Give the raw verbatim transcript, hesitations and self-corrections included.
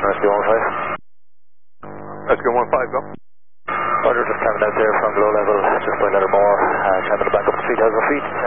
Rescue one five. Rescue one five, go. Roger, just climbing out there from low level, just by a little more, uh, climbing back up to three thousand feet.